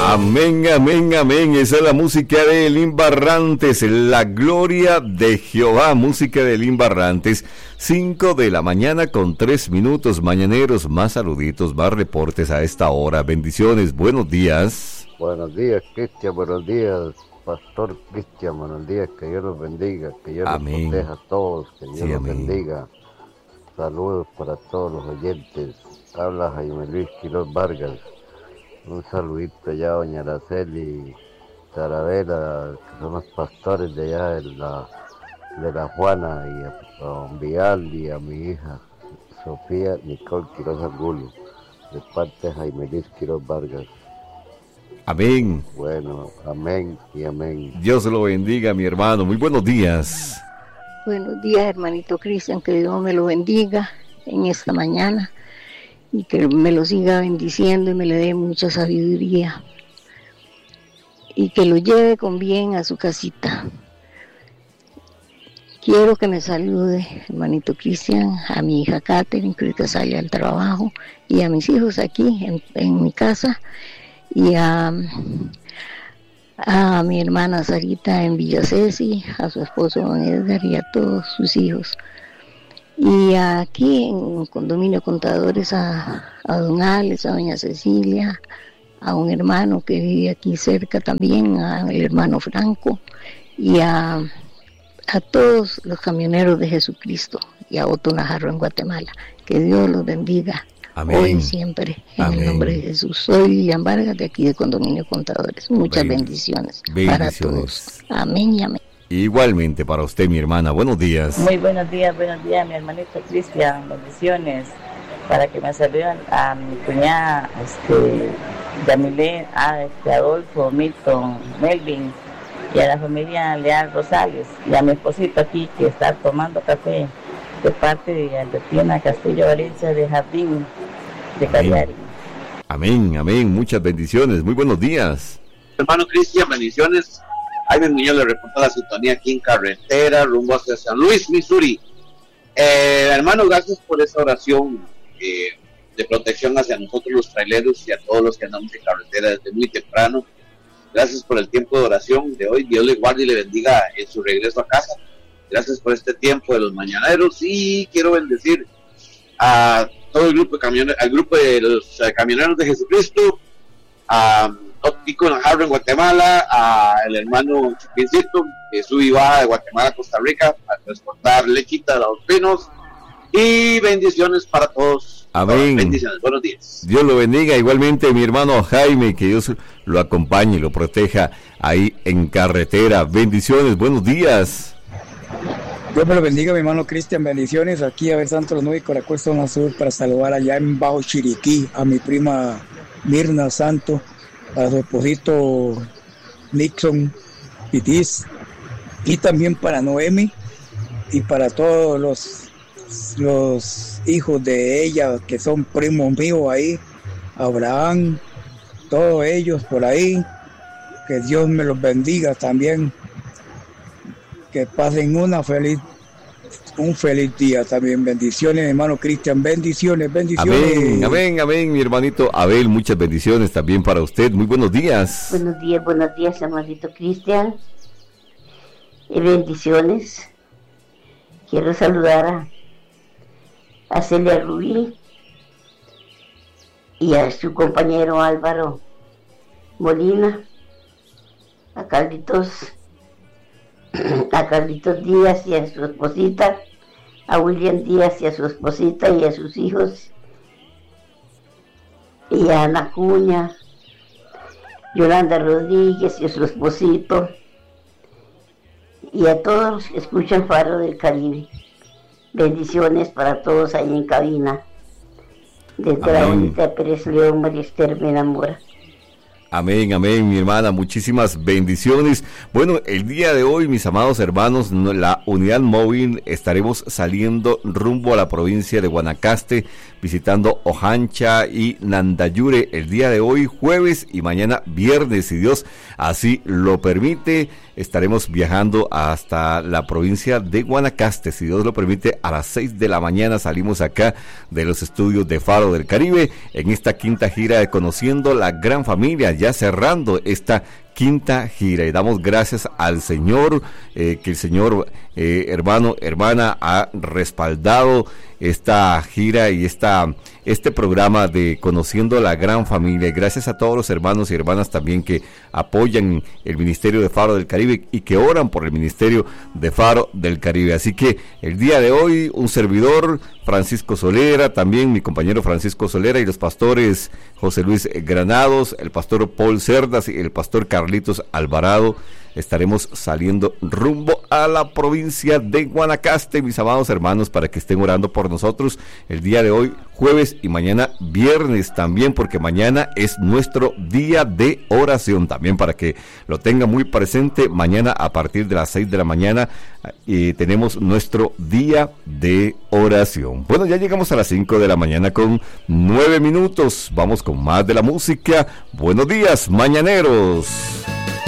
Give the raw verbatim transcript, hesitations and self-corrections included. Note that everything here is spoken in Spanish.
Amén, amén, amén. Esa es la música de Elín Barrantes, la gloria de Jehová, música de Elín Barrantes. Cinco de la mañana con tres minutos, mañaneros, más saluditos, más reportes a esta hora. Bendiciones, buenos días. Buenos días, Cristian, buenos días, Pastor Cristian, buenos días, que Dios los bendiga, que Dios amén. los proteja a todos, que Dios sí, los amén. bendiga. Saludos para todos los oyentes. Habla Jaime Luis Quiroz Vargas. Un saludito allá a doña Araceli Taravera, que son los pastores de allá de la, de la Juana, y a, a don Vial y a mi hija Sofía Nicole Quiroz Angulo, de parte de Jaime Luis Quiroz Vargas. Amén. Bueno, amén y amén. Dios lo bendiga, mi hermano. Muy buenos días. Buenos días, hermanito Cristian, que Dios me lo bendiga en esta mañana y que me lo siga bendiciendo y me le dé mucha sabiduría y que lo lleve con bien a su casita. Quiero que me salude, hermanito Cristian, a mi hija Catherine, que ahorita sale al trabajo, y a mis hijos aquí en, en mi casa, y a, a mi hermana Sarita en Villa Ceci, a su esposo don Edgar y a todos sus hijos. Y aquí en Condominio Contadores a, a don Alex, a doña Cecilia, a un hermano que vive aquí cerca también, al hermano Franco, y a, a todos los camioneros de Jesucristo, y a Otto Najarro en Guatemala. Que Dios los bendiga. Amén. Hoy y siempre, en Amén. El nombre de Jesús. Soy Lilian Vargas, de aquí de Condominio Contadores. Muchas Bendiciones. bendiciones, bendiciones para todos. Amén y amén. Igualmente para usted, mi hermana. Buenos días. Muy buenos días, buenos días, mi hermanito Cristian. Bendiciones. Para que me saluden a mi cuñada, este, Yamilé, a este, Adolfo, Milton, Melvin, y a la familia Leal Rosales, y a mi esposito aquí que está tomando café, de parte de Albertina Castillo Valencia, de Jardín de Cagliari. Amén, amén. Muchas bendiciones. Muy buenos días. Hermano Cristian, bendiciones. Jaime Muñoz le reporta la sintonía aquí en carretera, rumbo hacia San Luis, Missouri. Eh, hermano, gracias por esa oración eh, de protección hacia nosotros los traileros y a todos los que andamos en carretera desde muy temprano. Gracias por el tiempo de oración de hoy. Dios le guarde y le bendiga en su regreso a casa. Gracias por este tiempo de los mañaneros, y quiero bendecir a todo el grupo de camioneros, al grupo de los uh, camioneros de Jesucristo, a Otico Najarro en Guatemala, a el hermano Chupincito, que sube y baja de Guatemala a Costa Rica a transportar lechita a los pinos, y bendiciones para todos. Amén. Bendiciones, buenos días. Dios lo bendiga. Igualmente mi hermano Jaime, que Dios lo acompañe y lo proteja ahí en carretera. Bendiciones, buenos días. Dios me lo bendiga, mi hermano Cristian. Bendiciones aquí a ver Santo Los Nueve y Coracó, zona sur, para saludar allá en Bajo Chiriquí a mi prima Mirna Santo, a su esposito Nixon Pitis, y también para Noemi y para todos los los hijos de ella que son primos míos ahí, Abraham, todos ellos por ahí. Que Dios me los bendiga también. Que pasen una feliz, un feliz día también. Bendiciones, hermano Cristian. Bendiciones, bendiciones. Amén, amén, amén, mi hermanito Abel. Muchas bendiciones también para usted. Muy buenos días. Buenos días, buenos días, hermanito Cristian. Y bendiciones. Quiero saludar a, a Celia Rubí y a su compañero Álvaro Molina, a Carlitos a Carlitos Díaz y a su esposita, a William Díaz y a su esposita y a sus hijos, y a Ana Cuña, Yolanda Rodríguez y a su esposito, y a todos los que escuchan Faro del Caribe. Bendiciones para todos ahí en cabina. Desde la bonita de Pérez León, María Esther me enamora. Amén, amén, mi hermana, muchísimas bendiciones. Bueno, el día de hoy, mis amados hermanos, la unidad móvil estaremos saliendo rumbo a la provincia de Guanacaste, visitando Ojancha y Nandayure el día de hoy, jueves, y mañana viernes, si Dios así lo permite. Estaremos viajando hasta la provincia de Guanacaste, si Dios lo permite. A las seis de la mañana salimos acá de los estudios de Faro del Caribe en esta quinta gira de Conociendo la Gran Familia. ya cerrando esta quinta gira, y damos gracias al Señor, eh, que el Señor, eh, hermano, hermana, ha respaldado esta gira y esta, este programa de Conociendo la Gran Familia. Y gracias a todos los hermanos y hermanas también que apoyan el Ministerio de Faro del Caribe y que oran por el Ministerio de Faro del Caribe. Así que el día de hoy, un servidor, Francisco Solera, también mi compañero Francisco Solera, y los pastores José Luis Granados, el pastor Paul Cerdas y el pastor Carlitos Alvarado, estaremos saliendo rumbo a la provincia de Guanacaste, mis amados hermanos, para que estén orando por nosotros el día de hoy, jueves, y mañana viernes también, porque mañana es nuestro día de oración, también para que lo tengan muy presente. Mañana a partir de las seis de la mañana eh, tenemos nuestro día de oración. Bueno, ya llegamos a las cinco de la mañana con nueve minutos, vamos con más de la música. Buenos días, mañaneros.